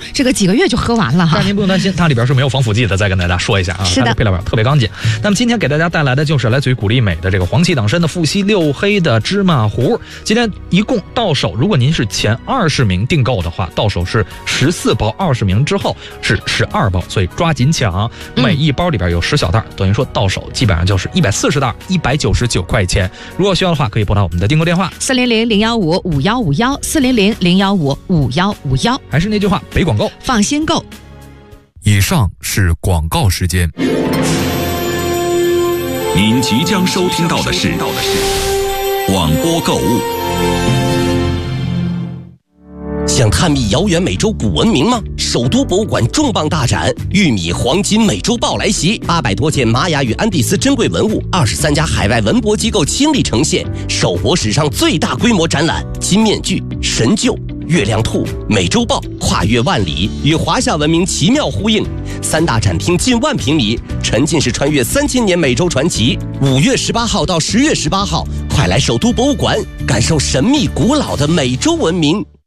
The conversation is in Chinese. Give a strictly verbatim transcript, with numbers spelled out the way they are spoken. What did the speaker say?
这个几个月就喝完了哈。 但您不用担心，它里边是没有防腐剂的，再跟大家说一下啊， 是的， 它的配料表特别干净。那么今天给大家带来的就是来自于古力美的这个黄芪党参的富硒六黑的芝麻糊。今天一共到手，如果您是前二十名订购的话，到手是十四包，二十名之后是十二包，所以抓紧抢。每一包里边有十小袋，嗯、等于说到手基本上就是一百四十袋，一百九十九块钱。如果需要的话，可以拨打我们的订购电话四零零零幺五五幺五幺四零零零幺五五幺五幺。 还是那句话，北广购， 放心购。 以上是广告时间。 您即将收听到的是广播购物。 想探秘遥远美洲古文明吗？首都博物馆重磅大展“玉米黄金美洲豹”来袭，八百多件玛雅与安第斯珍贵文物，二十三家海外文博机构倾力呈现，首博史上最大规模展览。金面具、神鹫、月亮兔、美洲豹跨越万里，与华夏文明奇妙呼应。三大展厅近万平米，沉浸式穿越三千年美洲传奇。五月十八号到十月十八号，快来首都博物馆感受神秘古老的美洲文明。